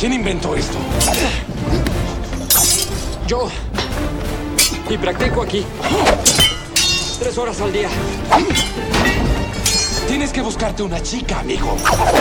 ¿Quién inventó esto? Yo. Y practico aquí. 3 horas al día. Tienes que buscarte una chica, amigo.